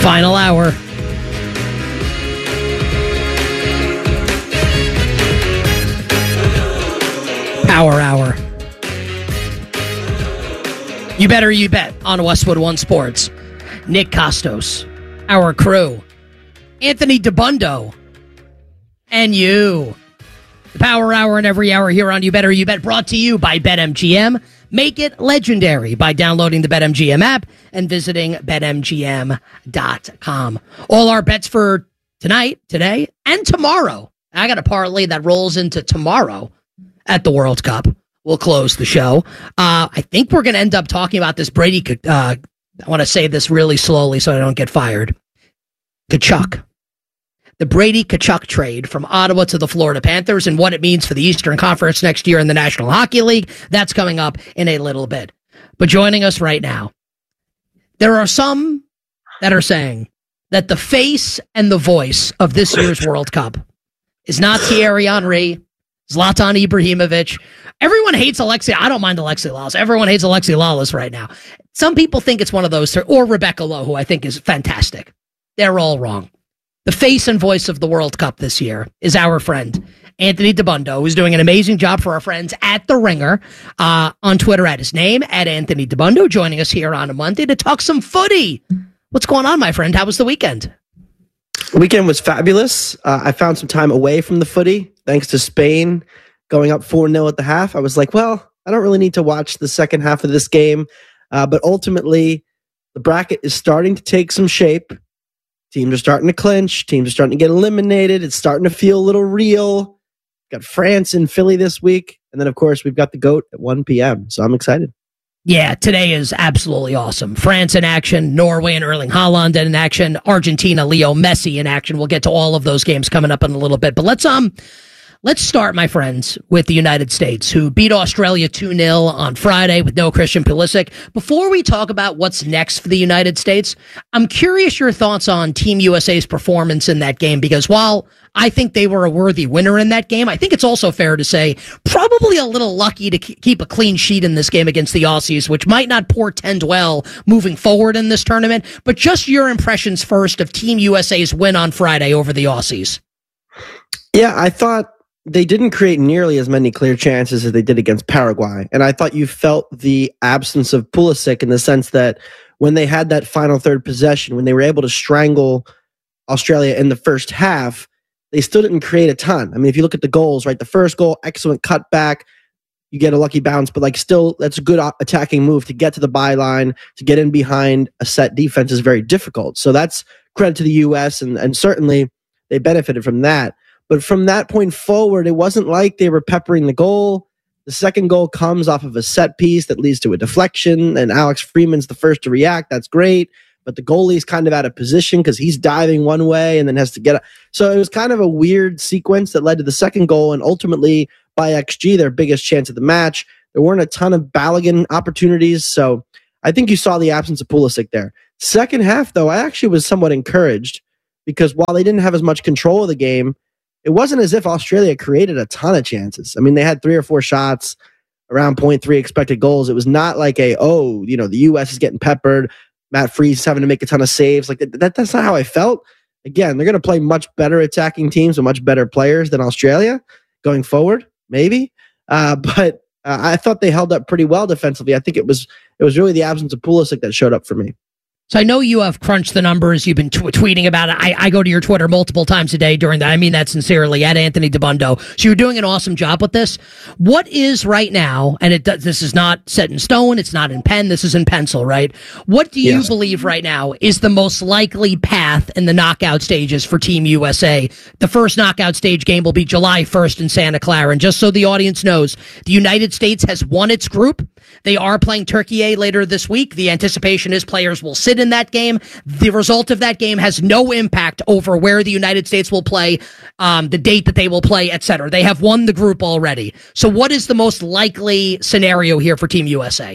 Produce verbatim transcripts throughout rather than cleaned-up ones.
Final hour. Power hour. You better you bet on Westwood One Sports. Nick Costos, our crew, Anthony DeBundo, and you. The Power Hour and every hour here on You Better You Bet, brought to you by BetMGM. Make it legendary by downloading the BetMGM app and visiting bet M G M dot com. All our bets for tonight, today, and tomorrow. I got a parlay that rolls into tomorrow at the World Cup. We'll close the show. Uh, I think we're going to end up talking about this Brady. Uh, I want to say this really slowly so I don't get fired. Tkachuk. The Brady Tkachuk trade from Ottawa to the Florida Panthers and what it means for the Eastern Conference next year in the National Hockey League. That's coming up in a little bit. But joining us right now, there are some that are saying that the face and the voice of this year's World Cup is not Thierry Henry, Zlatan Ibrahimovic. Everyone hates Alexi. I don't mind Alexi Lalas. Everyone hates Alexi Lalas right now. Some people think it's one of those, or Rebecca Lowe, who I think is fantastic. They're all wrong. The face and voice of the World Cup this year is our friend, Anthony DeBundo, who's doing an amazing job for our friends at The Ringer, uh, on Twitter at his name, at Anthony DeBundo, joining us here on a Monday to talk some footy. What's going on, my friend? How was the weekend? The weekend was fabulous. Uh, I found some time away from the footy, thanks to Spain going up four nil at the half. I was like, well, I don't really need to watch the second half of this game. Uh, but ultimately, the bracket is starting to take some shape. Teams are starting to clinch. Teams are starting to get eliminated. It's starting to feel a little real. Got France and Philly this week. And then, of course, we've got the GOAT at one p.m. So I'm excited. Yeah, today is absolutely awesome. France in action, Norway and Erling Haaland in action, Argentina, Leo Messi in action. We'll get to all of those games coming up in a little bit. But let's um let's start, my friends, with the United States, who beat Australia two nil on Friday with no Christian Pulisic. Before we talk about what's next for the United States, I'm curious your thoughts on Team U S A's performance in that game, because while I think they were a worthy winner in that game, I think it's also fair to say probably a little lucky to keep a clean sheet in this game against the Aussies, which might not portend well moving forward in this tournament. But just your impressions first of Team U S A's win on Friday over the Aussies. Yeah, I thought they didn't create nearly as many clear chances as they did against Paraguay. And I thought you felt the absence of Pulisic in the sense that when they had that final third possession, when they were able to strangle Australia in the first half, they still didn't create a ton. I mean, if you look at the goals, right, the first goal, excellent cutback, you get a lucky bounce, but like still, that's a good attacking move to get to the byline, to get in behind a set defense is very difficult. So that's credit to the U S, and, and certainly they benefited from that. But from that point forward, it wasn't like they were peppering the goal. The second goal comes off of a set piece that leads to a deflection, and Alex Freeman's the first to react. That's great. But the goalie's kind of out of position because he's diving one way and then has to get up. So it was kind of a weird sequence that led to the second goal, and ultimately, by X G, their biggest chance of the match. There weren't a ton of Balogun opportunities, so I think you saw the absence of Pulisic there. Second half, though, I actually was somewhat encouraged because while they didn't have as much control of the game, it wasn't as if Australia created a ton of chances. I mean, they had three or four shots, around point three expected goals. It was not like a, oh, you know, the U S is getting peppered, Matt Freese having to make a ton of saves. Like that, that's not how I felt. Again, they're going to play much better attacking teams with much better players than Australia going forward, maybe. Uh, but uh, I thought they held up pretty well defensively. I think it was it was really the absence of Pulisic that showed up for me. So I know you have crunched the numbers. You've been t- tweeting about it. I, I go to your Twitter multiple times a day during that. I mean that sincerely, at Anthony DeBundo. So you're doing an awesome job with this. What is right now, and it does, this is not set in stone, it's not in pen, this is in pencil, right? What do you yes. believe right now is the most likely path in the knockout stages for Team U S A? The first knockout stage game will be July first in Santa Clara. And just so the audience knows, the United States has won its group. They are playing Turkey later this week. The anticipation is players will sit in that game. The result of that game has no impact over where the United States will play, um, the date that they will play, et cetera. They have won the group already. So what is the most likely scenario here for Team U S A?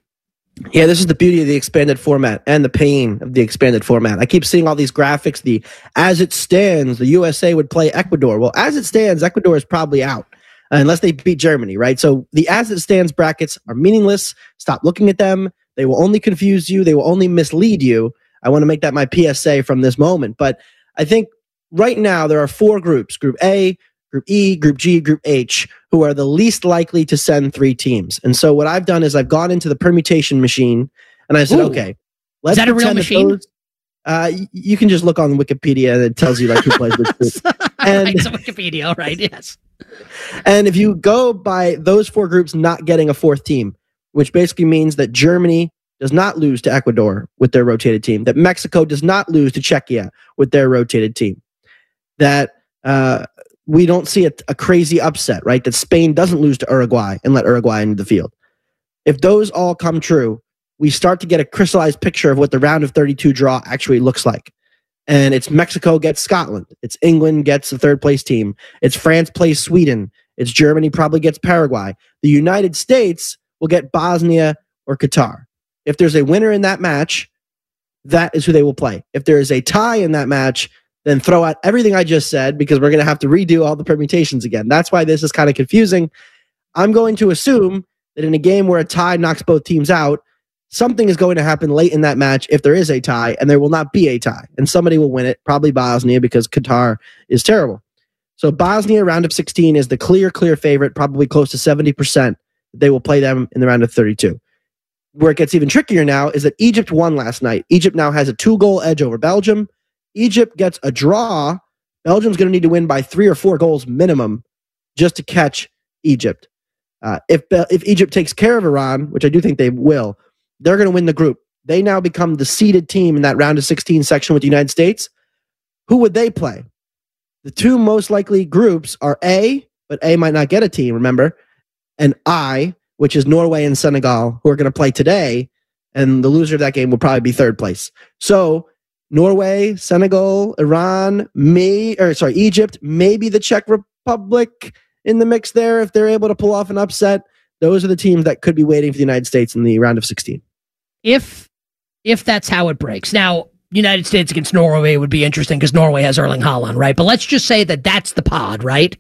Yeah, this is the beauty of the expanded format and the pain of the expanded format. I keep seeing all these graphics. The as it stands, the U S A would play Ecuador. Well, as it stands, Ecuador is probably out unless they beat Germany, right? So the as it stands brackets are meaningless. Stop looking at them. They will only confuse you. They will only mislead you. I want to make that my P S A from this moment. But I think right now there are four groups, Group A, Group E, Group G, Group H, who are the least likely to send three teams. And so what I've done is I've gone into the permutation machine and I said, Ooh. okay, let's is that a real machine? Those, uh, you can just look on Wikipedia and it tells you like who plays which group. And, right, it's Wikipedia, right? Yes. And if you go by those four groups not getting a fourth team, which basically means that Germany does not lose to Ecuador with their rotated team, that Mexico does not lose to Czechia with their rotated team, that uh, we don't see a, a crazy upset, right? That Spain doesn't lose to Uruguay and let Uruguay into the field. If those all come true, we start to get a crystallized picture of what the round of thirty-two draw actually looks like. And it's Mexico gets Scotland. It's England gets the third place team. It's France plays Sweden. It's Germany probably gets Paraguay. The United States will get Bosnia or Qatar. If there's a winner in that match, that is who they will play. If there is a tie in that match, then throw out everything I just said because we're going to have to redo all the permutations again. That's why this is kind of confusing. I'm going to assume that in a game where a tie knocks both teams out, something is going to happen late in that match if there is a tie, and there will not be a tie. And somebody will win it, probably Bosnia, because Qatar is terrible. So Bosnia, round of sixteen, is the clear, clear favorite, probably close to seventy percent. They will play them in the round of thirty-two. Where it gets even trickier now is that Egypt won last night. Egypt now has a two-goal edge over Belgium. Egypt gets a draw. Belgium's going to need to win by three or four goals minimum just to catch Egypt. Uh, if if Egypt takes care of Iran, which I do think they will, they're going to win the group. They now become the seeded team in that round of sixteen section with the United States. Who would they play? The two most likely groups are A, but A might not get a team, remember, and I, which is Norway and Senegal, who are going to play today, and the loser of that game will probably be third place. So Norway, Senegal, Iran, may or sorry, Egypt, maybe the Czech Republic in the mix there if they're able to pull off an upset. Those are the teams that could be waiting for the United States in the round of sixteen. If if that's how it breaks. Now, United States against Norway would be interesting because Norway has Erling Haaland, right? But let's just say that that's the pod, right?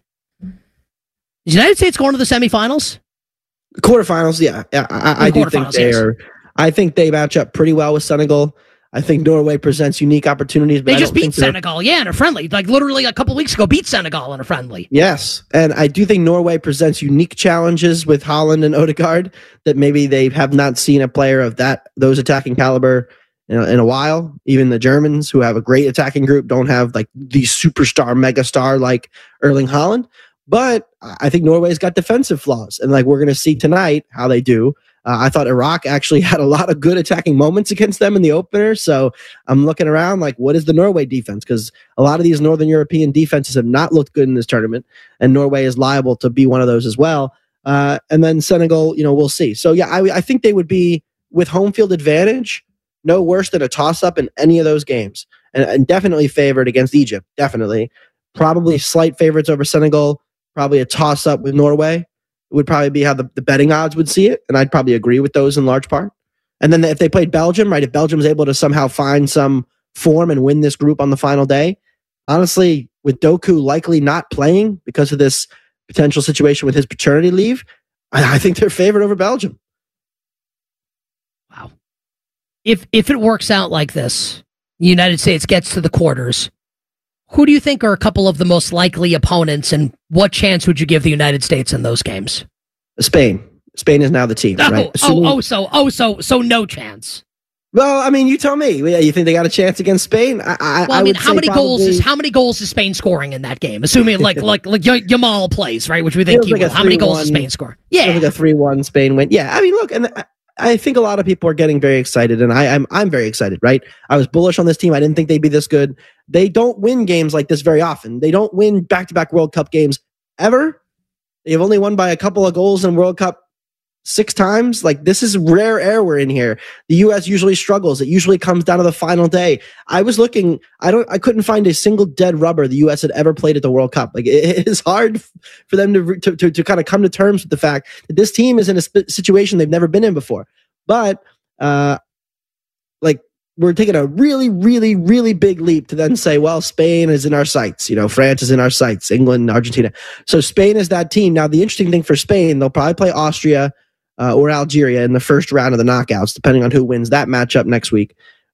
Is the United States going to the semifinals? Quarterfinals, yeah. I, I, I do think they yes. are. I think they match up pretty well with Senegal. I think Norway presents unique opportunities. But they I just don't beat think Senegal, yeah, in a friendly. Like literally a couple weeks ago, beat Senegal in a friendly. Yes, and I do think Norway presents unique challenges with Haaland and Odegaard that maybe they have not seen a player of that those attacking caliber in a, in a while. Even the Germans, who have a great attacking group, don't have like the superstar, megastar like Erling Haaland. But I think Norway's got defensive flaws, and like we're going to see tonight how they do. Uh, I thought Iraq actually had a lot of good attacking moments against them in the opener. So I'm looking around like, what is the Norway defense? Because a lot of these Northern European defenses have not looked good in this tournament, and Norway is liable to be one of those as well. Uh, and then Senegal, you know, we'll see. So yeah, I, I think they would be, with home field advantage, no worse than a toss-up in any of those games, and, and definitely favored against Egypt. Definitely, probably slight favorites over Senegal. Probably a toss-up with Norway. Would probably be how the, the betting odds would see it, and I'd probably agree with those in large part. And then if they played Belgium, right, if Belgium's able to somehow find some form and win this group on the final day, honestly, with Doku likely not playing because of this potential situation with his paternity leave, I, I think they're favored over Belgium. Wow. If if it works out like this, the United States gets to the quarters, who do you think are a couple of the most likely opponents, and what chance would you give the United States in those games? Spain. Spain is now the team, oh, right? Assuming, oh, oh, so, oh, so, so no chance. Well, I mean, you tell me. You think they got a chance against Spain? I, I, well, I, I mean, would how many probably, goals is how many goals is Spain scoring in that game? Assuming like like like Yamal plays, right? Which we think he like will. How many goals does Spain score? Yeah, like a three one Spain win. Yeah, I mean, look, and I, I think a lot of people are getting very excited, and I, I'm I'm very excited. Right? I was bullish on this team. I didn't think they'd be this good. They don't win games like this very often. They don't win back to back World Cup games ever. They've only won by a couple of goals in World Cup six times. Like, this is rare air we're in here. The U S usually struggles. It usually comes down to the final day. I was looking, I don't, I couldn't find a single dead rubber the U S had ever played at the World Cup. Like, it, it is hard for them to, to, to, to kind of come to terms with the fact that this team is in a sp- situation they've never been in before. But, uh, like, we're taking a really, really, really big leap to then say, well, Spain is in our sights. You know, France is in our sights, England, Argentina. So Spain is that team. Now, the interesting thing for Spain, they'll probably play Austria, Uh, or Algeria in the first round of the knockouts, depending on who wins that matchup next week.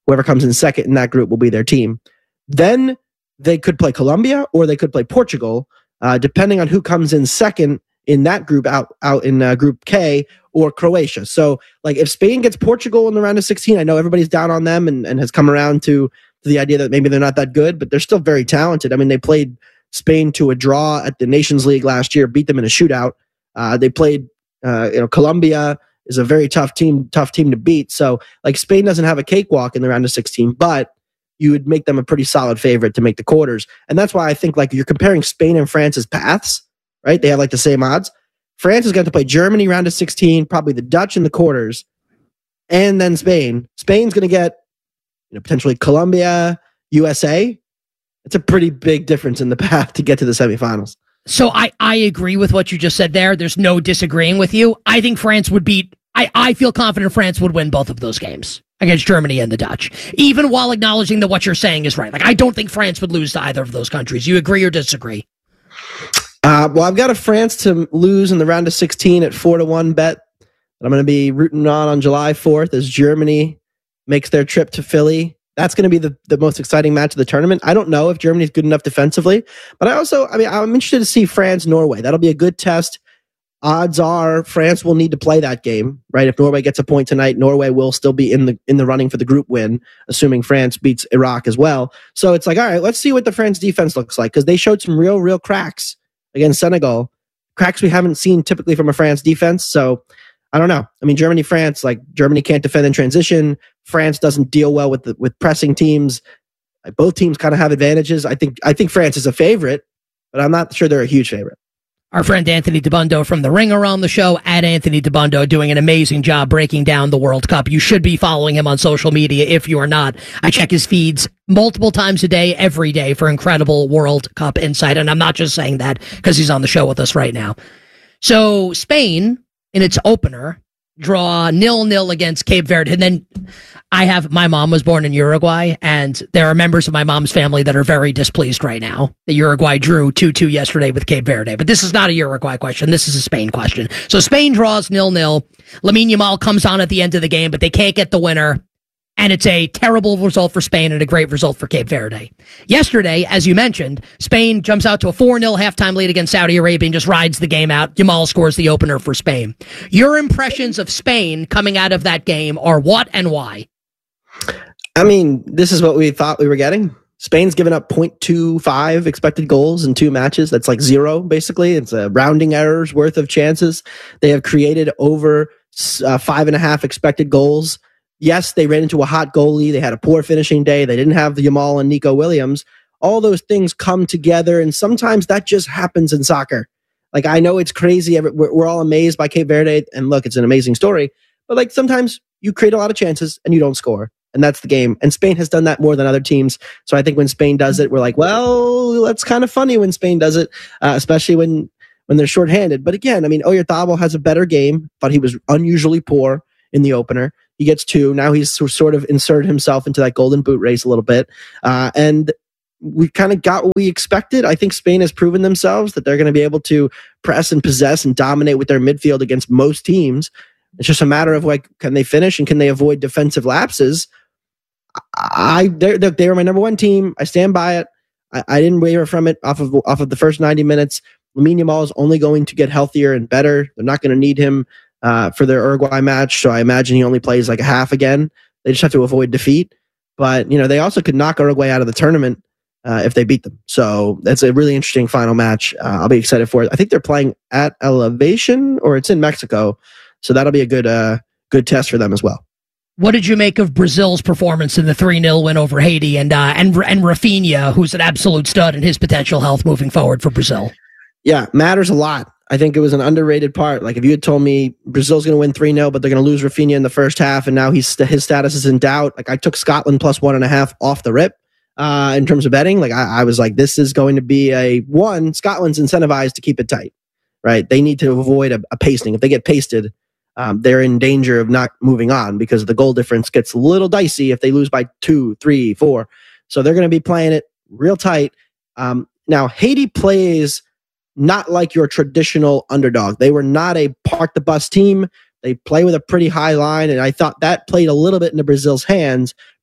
Whoever comes in second in that group will be their team. Then they could play Colombia or they could play Portugal, uh, depending on who comes in second in that group out, out in uh, Group K, or Croatia. So, like, if Spain gets Portugal in the round of sixteen, I know everybody's down on them and, and has come around to, to the idea that maybe they're not that good, but they're still very talented. I mean, they played Spain to a draw at the Nations League last year, beat them in a shootout. Uh, they played, uh, you know, Colombia is a very tough team, tough team to beat. So, like, Spain doesn't have a cakewalk in the round of sixteen, but you would make them a pretty solid favorite to make the quarters. And that's why I think, like, you're comparing Spain and France's paths, right? They have, like, the same odds. France is going to play Germany round of sixteen, probably the Dutch in the quarters, and then Spain. Spain's going to get, you know, potentially Colombia, U S A. It's a pretty big difference in the path to get to the semifinals. So I, I agree with what you just said there. There's no disagreeing with you. I think France would beat, I, I feel confident France would win both of those games against Germany and the Dutch, even while acknowledging that what you're saying is right. Like, I don't think France would lose to either of those countries. You agree or disagree? Uh, well, I've got a France to lose in the round of sixteen at four to one bet that I'm going to be rooting on on July fourth as Germany makes their trip to Philly. That's going to be the, the most exciting match of the tournament. I don't know if Germany's good enough defensively, but I also, I mean, I'm interested to see France-Norway. That'll be a good test. Odds are France will need to play that game, right? If Norway gets a point tonight, Norway will still be in the in the running for the group win, assuming France beats Iraq as well. So it's like, all right, let's see what the France defense looks like, because they showed some real, real cracks against Senegal, cracks we haven't seen typically from a France defense. So I don't know. I mean, Germany, France, like, Germany can't defend in transition. France doesn't deal well with the, with pressing teams. Like, both teams kind of have advantages. I think I think France is a favorite, but I'm not sure they're a huge favorite. Our friend Anthony Dabbundo from The Ringer on the show, at Anthony Dabbundo, doing an amazing job breaking down the World Cup. You should be following him on social media if you are not. I check his feeds multiple times a day, every day, for incredible World Cup insight. And I'm not just saying that because he's on the show with us right now. So Spain, in its opener, draw nil-nil against Cape Verde. And then I have, my mom was born in Uruguay, and there are members of my mom's family that are very displeased right now that Uruguay drew two two yesterday with Cape Verde. But this is not a Uruguay question. This is a Spain question. So Spain draws nil-nil. Lamine Yamal comes on at the end of the game, but they can't get the winner. And it's a terrible result for Spain and a great result for Cape Verde. Yesterday, as you mentioned, Spain jumps out to a four nil halftime lead against Saudi Arabia and just rides the game out. Yamal scores the opener for Spain. Your impressions of Spain coming out of that game are what and why? I mean, this is what we thought we were getting. Spain's given up point two five expected goals in two matches. That's like zero, basically. It's a rounding errors worth of chances. They have created over uh, five and a half expected goals. Yes, they ran into a hot goalie. They had a poor finishing day. They didn't have the Yamal and Nico Williams. All those things come together, and sometimes that just happens in soccer. Like, I know it's crazy. We're, we're all amazed by Cape Verde, and look, it's an amazing story. But, like, sometimes you create a lot of chances and you don't score, and that's the game. And Spain has done that more than other teams. So I think when Spain does it, we're like, well, that's kind of funny when Spain does it, uh, especially when when they're shorthanded. But again, I mean, Oyarzabal has a better game. Thought he was unusually poor in the opener. He gets two. Now he's sort of inserted himself into that golden boot race a little bit. Uh, and we kind of got what we expected. I think Spain has proven themselves that they're going to be able to press and possess and dominate with their midfield against most teams. It's just a matter of, like, can they finish and can they avoid defensive lapses? I they're, they were my number one team. I stand by it. I, I didn't waver from it off of off of the first ninety minutes. Lamine Yamal is only going to get healthier and better. They're not going to need him Uh, for their Uruguay match, so I imagine he only plays like a half again. They just have to avoid defeat. But, you know, they also could knock Uruguay out of the tournament uh, if they beat them. So that's a really interesting final match. Uh, I'll be excited for it. I think they're playing at Elevation, or it's in Mexico, so that'll be a good uh, good test for them as well. What did you make of Brazil's performance in the three nil win over Haiti, and uh, and and Rafinha, who's an absolute stud, and his potential health moving forward for Brazil? Yeah, matters a lot. I think it was an underrated part. Like, if you had told me Brazil's going to win three nil, but they're going to lose Rafinha in the first half, and now he's his status is in doubt. Like, I took Scotland plus one and a half off the rip uh, in terms of betting. Like, I, I was like, this is going to be a one. Scotland's incentivized to keep it tight, right? They need to avoid a, a pasting. If they get pasted, um, they're in danger of not moving on because the goal difference gets a little dicey if they lose by two, three, four. So they're going to be playing it real tight. Um, now, Haiti plays not like your traditional underdog. They were not a park the bus team. They play with a pretty high line, and I thought that played a little bit into Brazil's hands.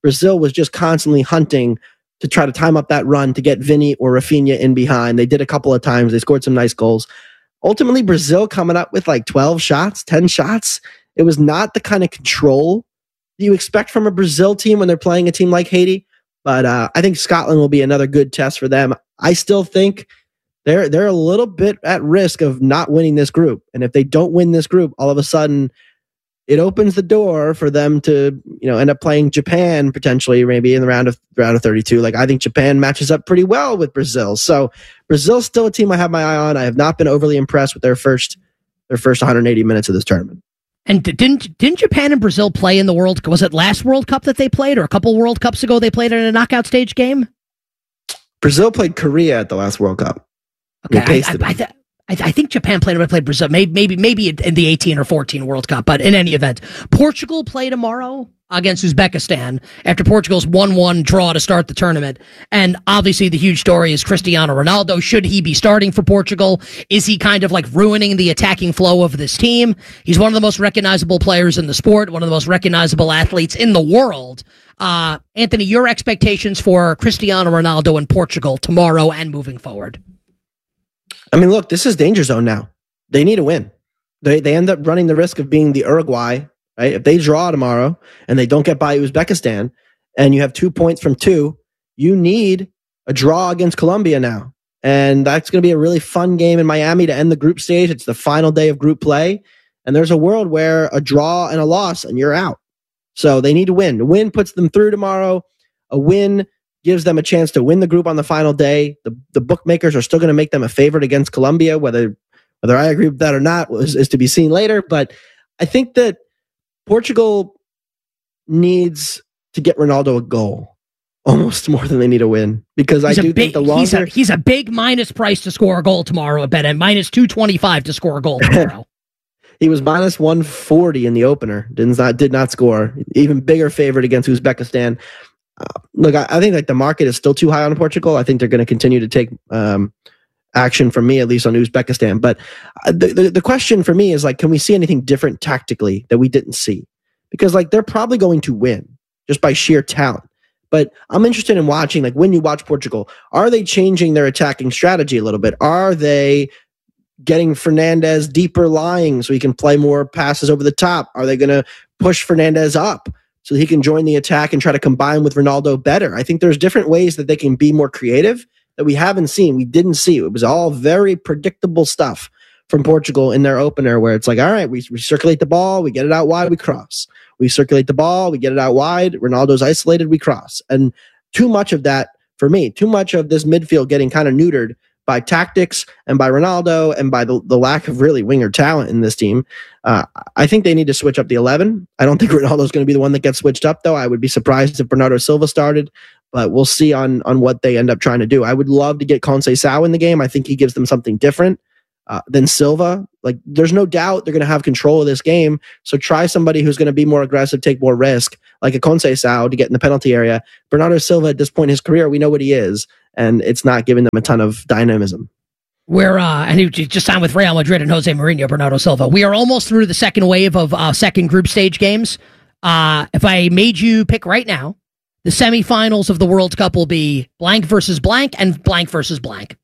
Brazil was just constantly hunting to try to time up that run to get Vinny or Rafinha in behind. They did a couple of times. They scored some nice goals. Ultimately, Brazil coming up with like twelve shots, ten shots. It was not the kind of control you expect from a Brazil team when they're playing a team like Haiti. But uh, I think Scotland will be another good test for them. I still think they're they're a little bit at risk of not winning this group. And if they don't win this group, all of a sudden it opens the door for them to, you know, end up playing Japan potentially, maybe in the round of round of thirty-two. Like, I think Japan matches up pretty well with Brazil. So Brazil's still a team I have my eye on. I have not been overly impressed with their first their first one hundred eighty minutes of this tournament. And didn't didn't Japan and Brazil play in the World? Was it last World Cup that they played, or a couple World Cups ago they played in a knockout stage game? Brazil played Korea at the last World Cup. Okay, I, I, I, th- I, I think Japan played when played Brazil, maybe maybe maybe in the eighteen or fourteen World Cup. But in any event, Portugal play tomorrow against Uzbekistan after Portugal's one one draw to start the tournament. And obviously the huge story is Cristiano Ronaldo. Should he be starting for Portugal? Is he kind of like ruining the attacking flow of this team? He's one of the most recognizable players in the sport, one of the most recognizable athletes in the world. Uh, Anthony, your expectations for Cristiano Ronaldo in Portugal tomorrow and moving forward? I mean, look, this is danger zone now. They need a win. They they end up running the risk of being the Uruguay, right? If they draw tomorrow and they don't get by Uzbekistan and you have two points from two, you need a draw against Colombia now. And that's going to be a really fun game in Miami to end the group stage. It's the final day of group play. And there's a world where a draw and a loss and you're out. So they need to win. A win puts them through tomorrow. A win gives them a chance to win the group on the final day. The the bookmakers are still going to make them a favorite against Colombia. Whether whether I agree with that or not is, is to be seen later. But I think that Portugal needs to get Ronaldo a goal almost more than they need a win, because he's I do big, think the longer he's a, he's a big minus price to score a goal tomorrow at Bet, and minus two twenty-five to score a goal tomorrow. He was minus one forty in the opener. Did not did not score. Even bigger favorite against Uzbekistan. Uh, look, I, I think like the market is still too high on Portugal. I think they're going to continue to take um, action from me, at least on Uzbekistan. But uh, the, the the question for me is like, can we see anything different tactically that we didn't see? Because like they're probably going to win just by sheer talent. But I'm interested in watching, like when you watch Portugal, are they changing their attacking strategy a little bit? Are they getting Fernandez deeper lying so he can play more passes over the top? Are they going to push Fernandez up so he can join the attack and try to combine with Ronaldo better? I think there's different ways that they can be more creative that we haven't seen. We didn't see. It was all very predictable stuff from Portugal in their opener, where it's like, all right, we, we circulate the ball, we get it out wide, we cross. We circulate the ball, we get it out wide, Ronaldo's isolated, we cross. And too much of that, for me, too much of this midfield getting kind of neutered by tactics and by Ronaldo and by the, the lack of really winger talent in this team. Uh, I think they need to switch up the eleven. I don't think Ronaldo's going to be the one that gets switched up, though. I would be surprised if Bernardo Silva started, but we'll see on, on what they end up trying to do. I would love to get Conceição in the game. I think he gives them something different uh, than Silva. Like, there's no doubt they're going to have control of this game, so try somebody who's going to be more aggressive, take more risk, like a Conceição to get in the penalty area. Bernardo Silva, at this point in his career, we know what he is, and it's not giving them a ton of dynamism. We're, uh, and he just signed with Real Madrid and Jose Mourinho, Bernardo Silva. We are almost through the second wave of uh, second group stage games. Uh, if I made you pick right now, the semifinals of the World Cup will be blank versus blank and blank versus blank.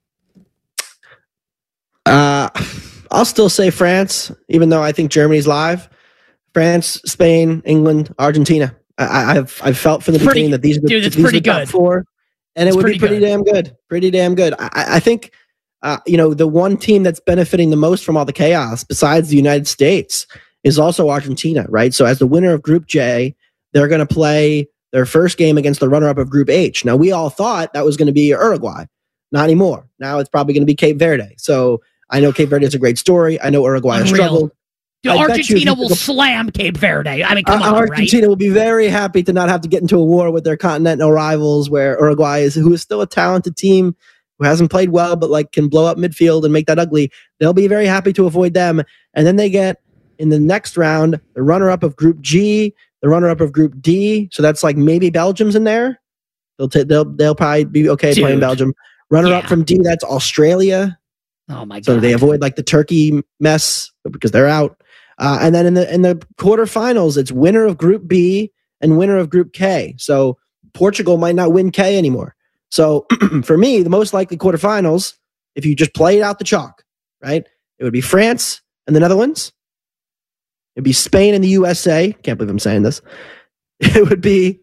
Uh, I'll still say France, even though I think Germany's live. France, Spain, England, Argentina. I, I've I've felt from the pretty, beginning that these are the, dude, it's these pretty are the top good. four, and it's it would pretty be pretty good. damn good. Pretty damn good. I, I think, uh, you know, the one team that's benefiting the most from all the chaos, besides the United States, is also Argentina, right? So as the winner of Group J, they're going to play their first game against the runner-up of Group H. Now, we all thought that was going to be Uruguay. Not anymore. Now it's probably going to be Cape Verde. So I know Cape Verde is a great story. I know Uruguay has struggled. Dude, Argentina will slam Cape Verde. I mean, come uh, on, Argentina right? will be very happy to not have to get into a war with their continental rivals, where Uruguay is, who is still a talented team, who hasn't played well, but like can blow up midfield and make that ugly. They'll be very happy to avoid them. And then they get in the next round the runner-up of Group G, the runner-up of Group D. So that's like maybe Belgium's in there. They'll t- they'll they'll probably be okay Dude. playing Belgium. Runner-up yeah. from D, that's Australia. Oh my god! So they avoid like the Turkey mess because they're out. Uh, and then in the in the quarterfinals, it's winner of Group B and winner of Group K. So Portugal might not win K anymore. So for me, the most likely quarterfinals, if you just play it out the chalk, right? It would be France and the Netherlands. It'd be Spain and the U S A. Can't believe I'm saying this. It would be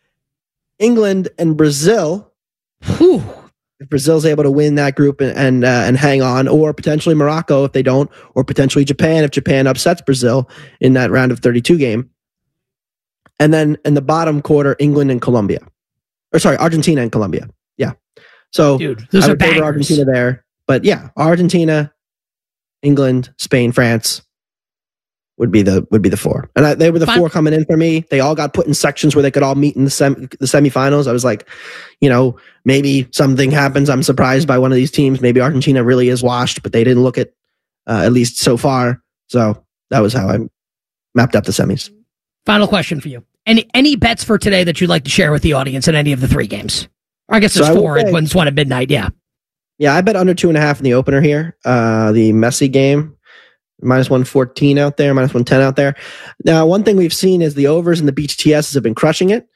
England and Brazil. Whew. If Brazil's able to win that group and and, uh, and hang on, or potentially Morocco if they don't, or potentially Japan if Japan upsets Brazil in that round of thirty-two game. And then in the bottom quarter, England and Colombia. Or sorry, Argentina and Colombia. Yeah. So Dude, those I are would favor bangers. Argentina there. But yeah, Argentina, England, Spain, France would be the would be the four. And I, they were the Fine. four coming in for me. They all got put in sections where they could all meet in the sem- the semifinals. I was like, you know, maybe something happens. I'm surprised by one of these teams. Maybe Argentina really is washed, but they didn't look it, uh, at least so far. So that was how I mapped up the semis. Final question for you. Any any bets for today that you'd like to share with the audience in any of the three games? Or I guess there's So I will four. say- It's one at midnight. Yeah. Yeah, I bet under two and a half in the opener here. Uh, the Messi game, minus one fourteen out there, minus one ten out there. Now, one thing we've seen is the overs and the Beach T Ss have been crushing it.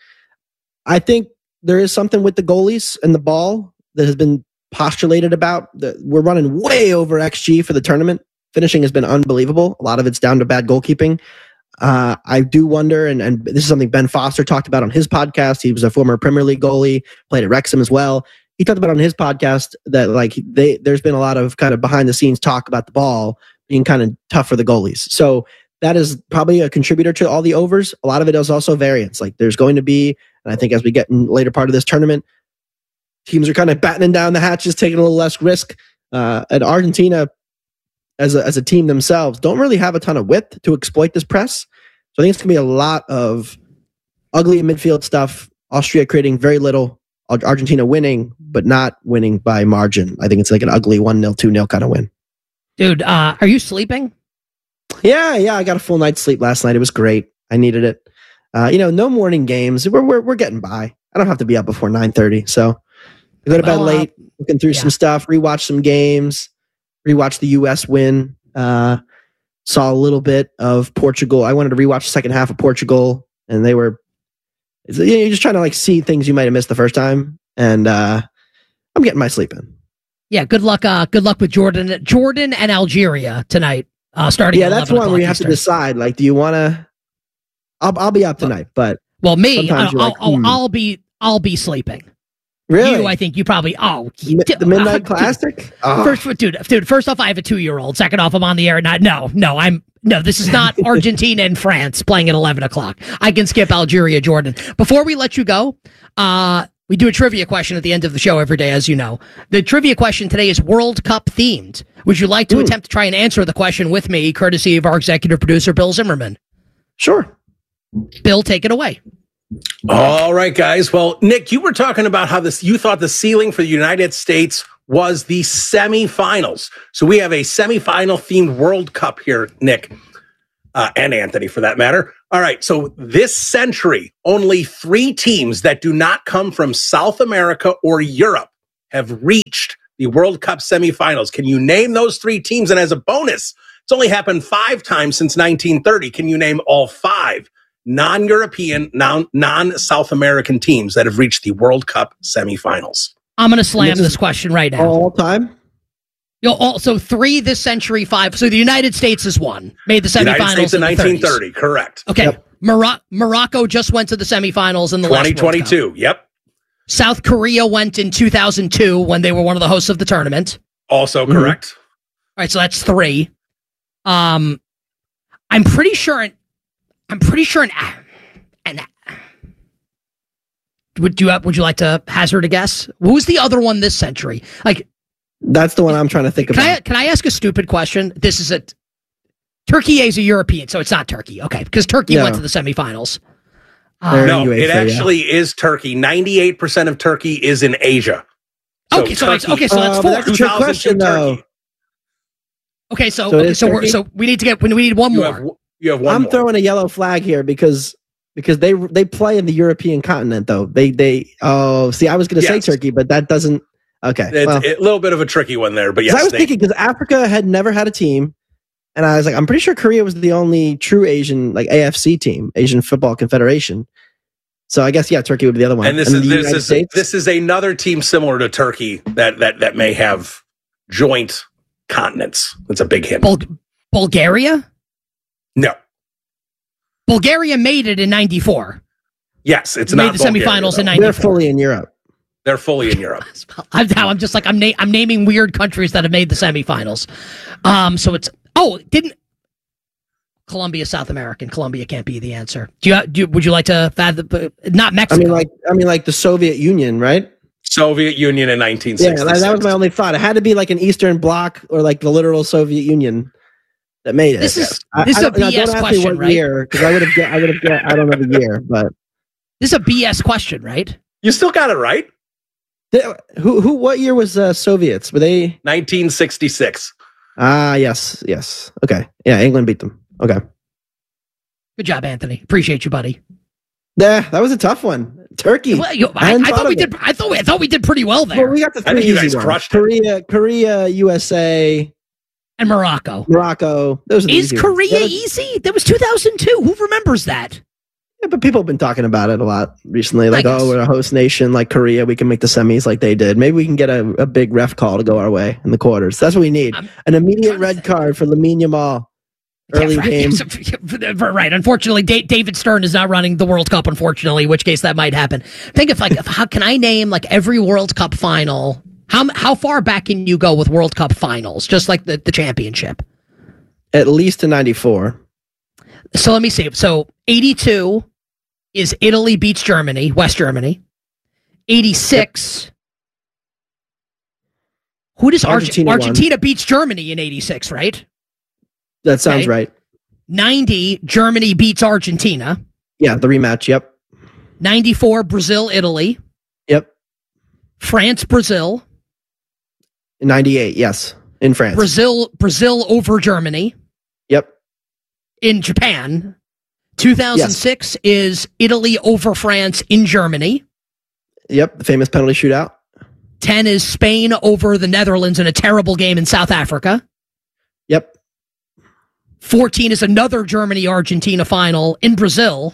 I think there is something with the goalies and the ball that has been postulated about. The, we're running way over X G for the tournament. Finishing has been unbelievable. A lot of it's down to bad goalkeeping. Uh, I do wonder, and, and this is something Ben Foster talked about on his podcast. He was a former Premier League goalie, played at Wrexham as well. He talked about on his podcast that like they there's been a lot of kind of behind the scenes talk about the ball being kind of tough for the goalies. So that is probably a contributor to all the overs. A lot of it is also variance. Like there's going to be, and I think as we get in later part of this tournament, teams are kind of battening down the hatches, taking a little less risk. Uh, and Argentina, as a, as a team themselves, don't really have a ton of width to exploit this press. So I think it's going to be a lot of ugly midfield stuff. Austria creating very little. Argentina winning, but not winning by margin. I think it's like an ugly one nil, two nil kind of win. Dude, uh, are you sleeping? Yeah, yeah. I got a full night's sleep last night. It was great. I needed it. Uh, you know, no morning games. We're, we're, we're getting by. I don't have to be up before nine thirty. So I go to Well, bed late, uh, looking through yeah. some stuff, rewatch some games, rewatch the U S win. Uh, saw a little bit of Portugal. I wanted to rewatch the second half of Portugal, and they were It's, you know, you're just trying to like see things you might have missed the first time, and uh, I'm getting my sleep in. Yeah. Good luck. Uh, good luck with Jordan, Jordan and Algeria tonight. Uh, starting. Yeah, at that's eleven one where you o'clock have to Eastern. decide. Like, do you want to? I'll I'll be up tonight, but Well, me, sometimes I'll, you're like, I'll, hmm. I'll be, I'll be sleeping. really, You, I think you probably. Oh, Mi- dude, the Midnight uh, Classic. Oh. First, dude, dude. First off, I have a two-year-old. Second off, I'm on the air. Not, no, no, I'm no. This is not Argentina and France playing at eleven o'clock. I can skip Algeria, Jordan. Before we let you go, uh, we do a trivia question at the end of the show every day, as you know. The trivia question today is World Cup themed. Would you like to Ooh. attempt to try and answer the question with me, courtesy of our executive producer, Bill Zimmerman? Sure. Bill, take it away. All right, guys. Well, Nick, you were talking about how this, you thought the ceiling for the United States was the semifinals. So we have a semifinal themed World Cup here, Nick, uh, and Anthony for that matter. All right. So this century, only three teams that do not come from South America or Europe have reached the World Cup semifinals. Can you name those three teams? And as a bonus, it's only happened five times since nineteen thirty. Can you name all five non-European, non, non-South American teams that have reached the World Cup semifinals? I'm going to slam This is this question right now. All time. You'll also three this century, five. So the United States is one, made the United semifinals States in the nineteen thirties. thirty, correct. Okay, Yep. Moro- Morocco just went to the semifinals in the last twenty World Cup. twenty-two, yep. South Korea went in two thousand two when they were one of the hosts of the tournament. Also Mhm. correct. All right, so that's three. Um, I'm pretty sure. An, I'm pretty sure. An, an, would you would you like to hazard a guess? Who's the other one this century? Like, That's the one I'm trying to think can I about. can I ask a stupid question? This is a Turkey is a European, so it's not Turkey. Okay, because Turkey No. went to the semifinals. There Um, No, U A, it so, yeah. actually is Turkey. ninety-eight percent of Turkey is in Asia. Okay, so it's- okay, so that's Uh, four. but that's a trick 2002 question, though. Turkey. okay, so So it okay, is so we're Turkey? so we need to get we need one You more. have, you have one I'm more. throwing a yellow flag here because because they they play in the European continent though. They they oh see I was going to Yes. say Turkey, but that doesn't. Okay, It's well, a little bit of a tricky one there, but 'cause yes. I was they- thinking because Africa had never had a team, and I was like, I'm pretty sure Korea was the only true Asian like A F C team, Asian Football Confederation, So I guess, yeah, Turkey would be the other one. And this and is the this United is States? this is another team similar to Turkey that that that may have joint continents. That's a big hint. Bul- Bulgaria? No. Bulgaria made it in ninety-four. Yes, it's made not the Bulgaria, semifinals though. in ninety-four. They're fully in Europe. They're fully in Europe. I'm, now I'm just like I'm na- I'm naming weird countries that have made the semifinals. Um, so it's oh didn't Colombia South American? Colombia can't be the answer. Do you, do you would you like to fathom? Not Mexico. I mean, like I mean, like the Soviet Union, right? Soviet Union in nineteen sixty-six. Yeah, that, that was my only thought. It had to be like an Eastern Bloc or like the literal Soviet Union that made it. This is I, this is I a don't- now, B S don't ask me question, what right? year, because I would have. I would have. I don't know the year, but This is a B S question, right? You still got it right. They- who? Who? What year was uh, Soviets? Were they? nineteen sixty-six. Ah, yes, yes. Okay, yeah, England beat them. Okay, Good job, Anthony. Appreciate you, buddy. yeah, that was a tough one. Turkey. Well, you- I, hadn't I thought thought we of it. did. I thought we, I thought we did pretty well there. Well, we got the I three think you easy guys ones. crushed it. Korea, Korea, U S A, and Morocco. Morocco. Those are the Is easy ones. Korea Yeah, easy? That was two thousand two. Who remembers that? yeah, but people have been talking about it a lot recently. Like, guess. oh, we're a host nation like Korea. We can make the semis like they did. Maybe we can get a, a big ref call to go our way in the quarters. That's what we need. I'm An immediate trying to red think. card for Lamine Yamal. Early Yeah, right. game. Right. Unfortunately, Da- David Stern is not running the World Cup, unfortunately, in which case that might happen. Think of like, if, how can I name like every World Cup final? How how far back can you go with World Cup finals? Just like the, the championship. At least in ninety-four. So let me see. So eighty-two is Italy beats Germany, West Germany. eighty-six. Who does Argentina? Argentina won. Argentina beats Germany in eighty-six, right? That sounds Okay. right. ninety, Germany beats Argentina. Yeah, the rematch. Yep. ninety-four, Brazil, Italy. Yep. France, Brazil. In ninety-eight, yes. In France. Brazil, Brazil over Germany. Yep. In Japan. two thousand six is Italy over France in Germany. Yep. The famous penalty shootout. ten is Spain over the Netherlands in a terrible game in South Africa. Yep. fourteen is another Germany-Argentina final in Brazil.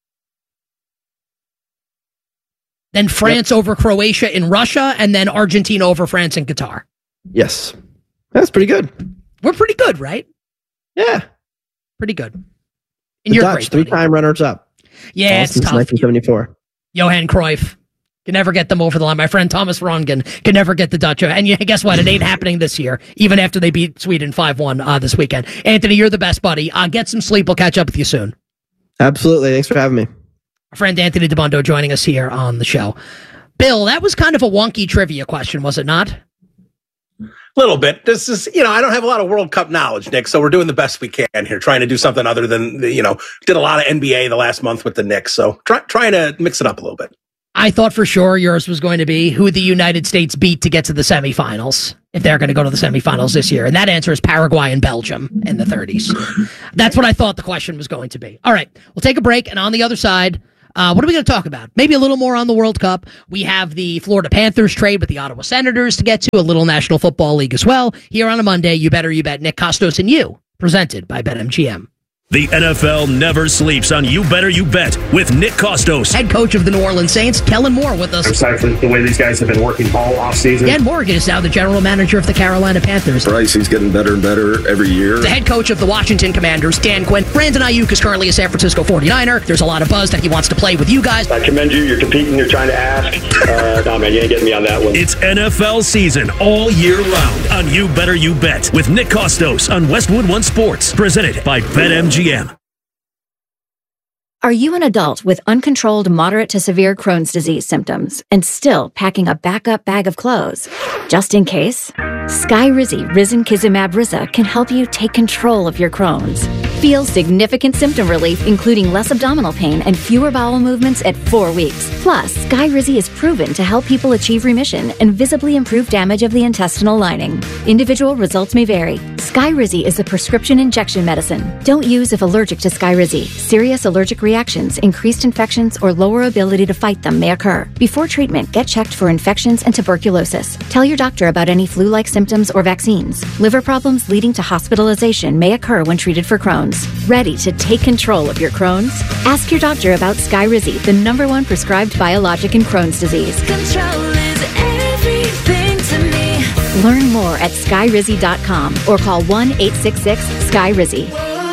Then France yep. over Croatia in Russia, and then Argentina over France in Qatar. Yes. That's pretty good. We're pretty good, right? Yeah. Pretty good. And The you're Dutch, great, three-time runners-up. Yeah, All it's since tough. nineteen seventy-four. Johan Cruyff can never get them over the line. My friend Thomas Rongen can never get the Dutch. And yeah, guess what? It ain't happening this year, even after they beat Sweden five one uh, this weekend. Anthony, you're the best, buddy. Uh, get some sleep. We'll catch up with you soon. Absolutely. Thanks for having me. Our friend Anthony DeBundo joining us here on the show. Bill, that was kind of a wonky trivia question, was it not? Little bit. This is, you know, I don't have a lot of World Cup knowledge, Nick, so we're doing the best we can here, trying to do something other than, you know, did a lot of N B A the last month with the Knicks, so try, trying to mix it up a little bit. I thought for sure yours was going to be who the United States beat to get to the semifinals, if they're going to go to the semifinals this year. And that answer is Paraguay and Belgium in the thirties. That's what I thought the question was going to be. All right, we'll take a break, and on the other side, Uh, what are we going to talk about? Maybe a little more on the World Cup. We have the Florida Panthers trade with the Ottawa Senators to get to, a little National Football League as well. Here on a Monday, You Better You Bet, Nick Costos and you, presented by BetMGM. The N F L never sleeps on You Better You Bet with Nick Costos. Head coach of the New Orleans Saints, Kellen Moore, with us. I'm excited for the way these guys have been working all offseason. Dan Morgan is now the general manager of the Carolina Panthers. Bryce, he's getting better and better every year. The head coach of the Washington Commanders, Dan Quinn. Brandon Ayuk is currently a San Francisco forty-niner. There's a lot of buzz that he wants to play with you guys. I commend you. You're competing. You're trying to ask. Uh, no, man, you ain't getting me on that one. It's N F L season all year round on You Better You Bet with Nick Costos on Westwood One Sports. Presented by BetMGM. Are you an adult with uncontrolled moderate to severe Crohn's disease symptoms and still packing a backup bag of clothes? Just in case? Skyrizi Risankizumab Riza can help you take control of your Crohn's. Feel significant symptom relief, including less abdominal pain and fewer bowel movements at four weeks. Plus, Skyrizi is proven to help people achieve remission and visibly improve damage of the intestinal lining. Individual results may vary. Skyrizi is a prescription injection medicine. Don't use if allergic to Skyrizi. Serious allergic reactions, increased infections, or lower ability to fight them may occur. Before treatment, get checked for infections and tuberculosis. Tell your doctor about any flu-like symptoms or vaccines. Liver problems leading to hospitalization may occur when treated for Crohn's. Ready to take control of your Crohn's? Ask your doctor about Skyrizi, the number one prescribed biologic in Crohn's disease. Control is everything to me. Learn more at skyrizi dot com or call one eight six six sky rizi.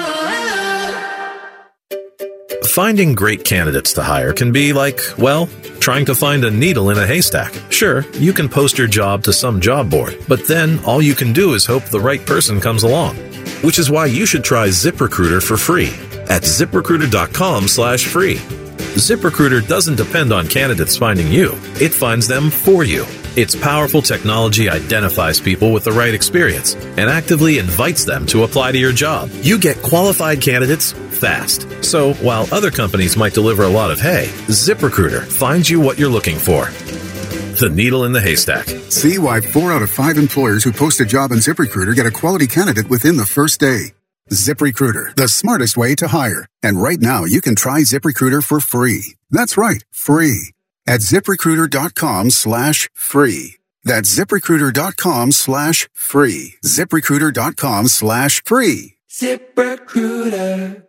Finding great candidates to hire can be like, well, trying to find a needle in a haystack. Sure, you can post your job to some job board, but then all you can do is hope the right person comes along. Which is why you should try ZipRecruiter for free at ziprecruiter.com slash free. ZipRecruiter doesn't depend on candidates finding you. It finds them for you. Its powerful technology identifies people with the right experience and actively invites them to apply to your job. You get qualified candidates fast. So while other companies might deliver a lot of hay, ZipRecruiter finds you what you're looking for. The needle in the haystack. See why four out of five employers who post a job on ZipRecruiter get a quality candidate within the first day. ZipRecruiter, the smartest way to hire. And right now, you can try ZipRecruiter for free. That's right, free. At ZipRecruiter.com slash free. That's ZipRecruiter.com slash free. ZipRecruiter.com slash free. ZipRecruiter.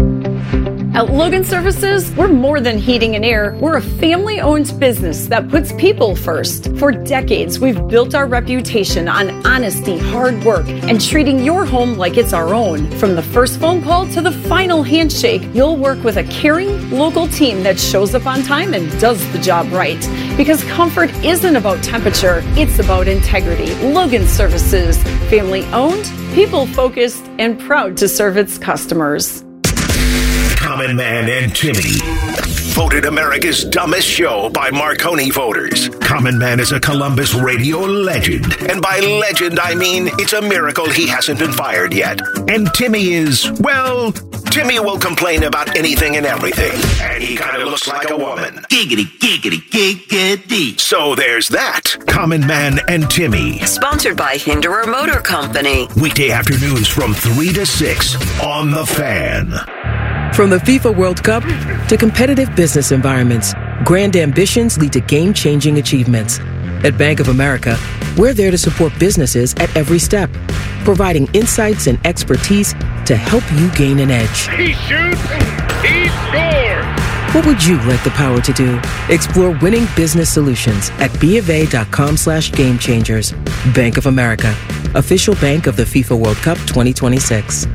At Logan Services, we're more than heating and air. We're a family-owned business that puts people first. For decades, we've built our reputation on honesty, hard work, and treating your home like it's our own. From the first phone call to the final handshake, you'll work with a caring, local team that shows up on time and does the job right. Because comfort isn't about temperature, it's about integrity. Logan Services, family-owned, people-focused, and proud to serve its customers. Common Man and Timmy. Voted America's dumbest show by Marconi voters. Common Man is a Columbus radio legend. And by legend, I mean it's a miracle he hasn't been fired yet. And Timmy is, well, Timmy will complain about anything and everything. And he kind of looks like a woman. Giggity, giggity, giggity. So there's that. Common Man and Timmy. Sponsored by Hinderer Motor Company. Weekday afternoons from three to six on The Fan. From the FIFA World Cup to competitive business environments, grand ambitions lead to game-changing achievements. At Bank of America, we're there to support businesses at every step, providing insights and expertise to help you gain an edge. He shoots, he scores! What would you like the power to do? Explore winning business solutions at BofA.com slash game changers. Bank of America, official bank of the FIFA World Cup twenty twenty-six.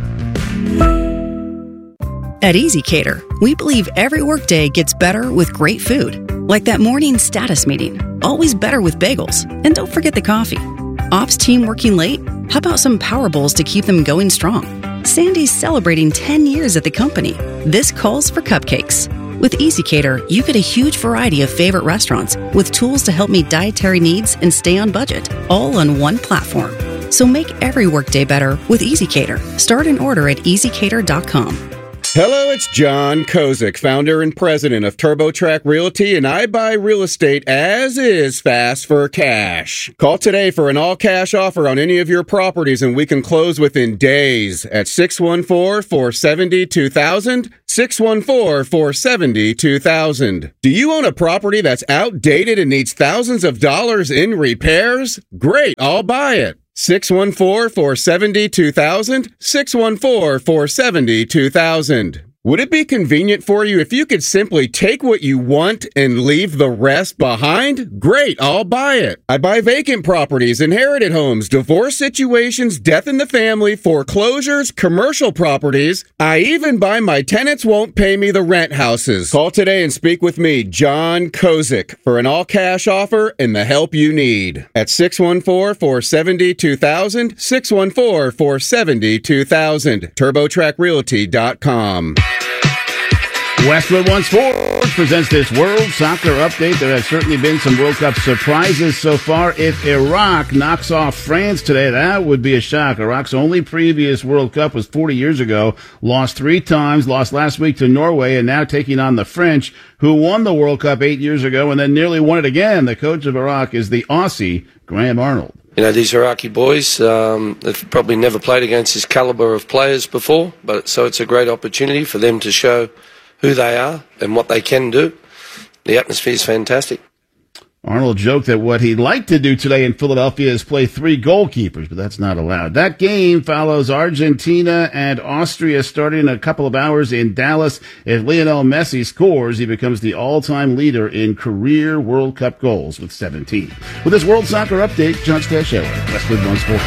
At ezCater, we believe every workday gets better with great food. Like that morning status meeting, always better with bagels. And don't forget the coffee. Ops team working late? How about some Power Bowls to keep them going strong? Sandy's celebrating ten years at the company. This calls for cupcakes. With ezCater, you get a huge variety of favorite restaurants with tools to help meet dietary needs and stay on budget, all on one platform. So make every workday better with ezCater. Start an order at easy cater dot com. Hello, it's John Kozik, founder and president of TurboTrack Realty, and I buy real estate as is fast for cash. Call today for an all-cash offer on any of your properties, and we can close within days at six one four, four seven zero, two thousand, six one four, four seven zero, two thousand. Do you own a property that's outdated and needs thousands of dollars in repairs? Great, I'll buy it. six one four, four seven zero, two thousand, six one four, four seven zero, two thousand. Would it be convenient for you if you could simply take what you want and leave the rest behind? Great, I'll buy it. I buy vacant properties, inherited homes, divorce situations, death in the family, foreclosures, commercial properties. I even buy my tenants won't pay me the rent houses. Call today and speak with me, John Kozik, for an all-cash offer and the help you need. At six one four, four seven zero, two thousand, six one four, four seven zero, two thousand, turbo track realty dot com. Westwood One Sports presents this World Soccer Update. There have certainly been some World Cup surprises so far. If Iraq knocks off France today, that would be a shock. Iraq's only previous World Cup was forty years ago. Lost three times, lost last week to Norway, and now taking on the French, who won the World Cup eight years ago and then nearly won it again. The coach of Iraq is the Aussie, Graham Arnold. You know, these Iraqi boys, um, they've probably never played against this caliber of players before, but so it's a great opportunity for them to show who they are and what they can do. The atmosphere is fantastic. Arnold joked that what he'd like to do today in Philadelphia is play three goalkeepers, but that's not allowed. That game follows Argentina and Austria starting in a couple of hours in Dallas. If Lionel Messi scores, he becomes the all-time leader in career World Cup goals with seventeen. With this World Soccer Update, John Stashower, Westwood One Sports.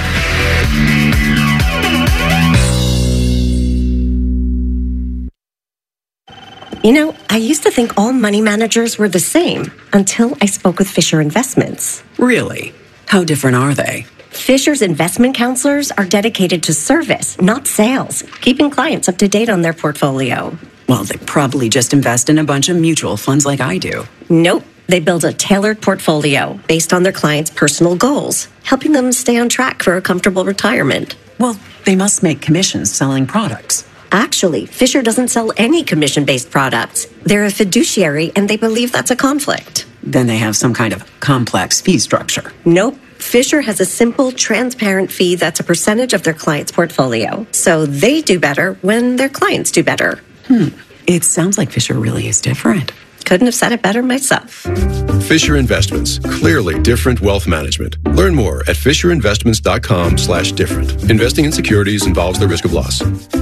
You know, I used to think all money managers were the same until I spoke with Fisher Investments. Really? How different are they? Fisher's investment counselors are dedicated to service, not sales, keeping clients up to date on their portfolio. Well, they probably just invest in a bunch of mutual funds like I do. Nope. They build a tailored portfolio based on their clients' personal goals, helping them stay on track for a comfortable retirement. Well, they must make commissions selling products. Actually, Fisher doesn't sell any commission-based products. They're a fiduciary, and they believe that's a conflict. Then they have some kind of complex fee structure. Nope. Fisher has a simple, transparent fee that's a percentage of their client's portfolio. So they do better when their clients do better. Hmm. It sounds like Fisher really is different. Couldn't have said it better myself. Fisher Investments. Clearly different wealth management. Learn more at fisherinvestments.com slash different. Investing in securities involves the risk of loss.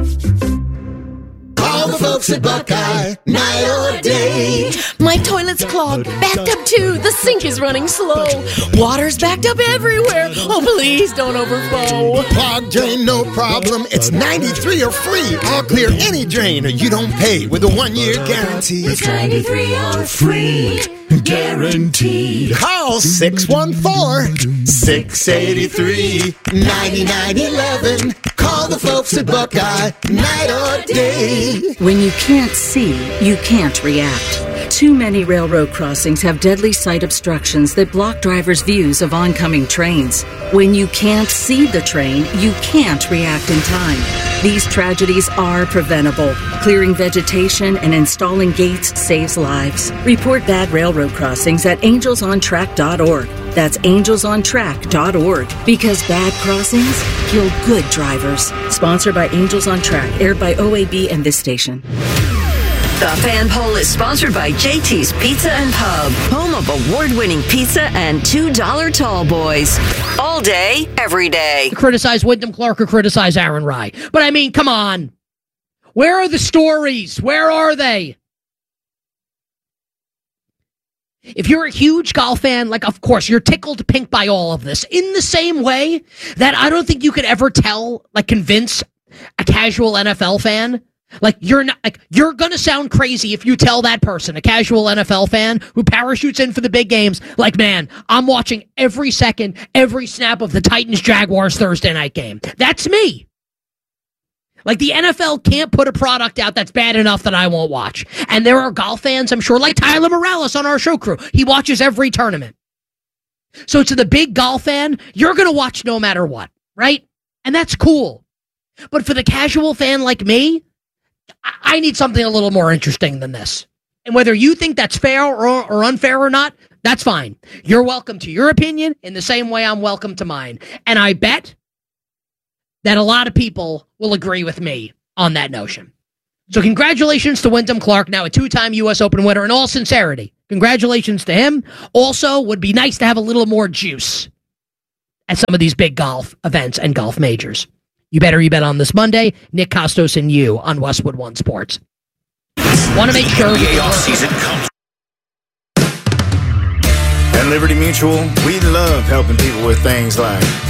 Call the folks at Buckeye, night or day. My toilet's clogged, backed up too. The sink is running slow. Water's backed up everywhere. Oh, please don't overflow. Clogged drain, no problem. It's ninety-three or free. I'll clear any drain or you don't pay with a one-year guarantee. It's ninety-three or free. Guaranteed. Call six one four, six eight three, nine nine one one. Call the folks at Buckeye, night or day. When you can't see, you can't react. Too many railroad crossings have deadly sight obstructions that block drivers' views of oncoming trains. When you can't see the train, you can't react in time. These tragedies are preventable. Clearing vegetation and installing gates saves lives. Report bad railroad crossings at angels on track dot org. That's angels on track dot org. Because bad crossings kill good drivers. Sponsored by Angels on Track, aired by O A B and this station. The Fan Poll is sponsored by J T's Pizza and Pub, home of award-winning pizza and two dollar tall boys. All day, every day. Criticize Wyndham Clark or criticize Aaron Rye. But I mean, come on. Where are the stories? Where are they? If you're a huge golf fan, like, of course, you're tickled pink by all of this. In the same way that I don't think you could ever tell, like, convince a casual N F L fan. Like, you're not, like, you're gonna sound crazy if you tell that person, a casual N F L fan who parachutes in for the big games, like, man, I'm watching every second, every snap of the Titans-Jaguars Thursday night game. That's me. Like, the N F L can't put a product out that's bad enough that I won't watch. And there are golf fans, I'm sure, like Tyler Morales on our show crew. He watches every tournament. So to the big golf fan, you're gonna watch no matter what, right? And that's cool. But for the casual fan like me, I need something a little more interesting than this. And whether you think that's fair or, or unfair or not, that's fine. You're welcome to your opinion in the same way I'm welcome to mine. And I bet that a lot of people will agree with me on that notion. So congratulations to Wyndham Clark, now a two-time U S Open winner. In all sincerity, congratulations to him. Also, would be nice to have a little more juice at some of these big golf events and golf majors. You better you bet on this Monday. Nick Costos and you on Westwood One Sports. Want to make sure the off-season comes. At Liberty Mutual, we love helping people with things like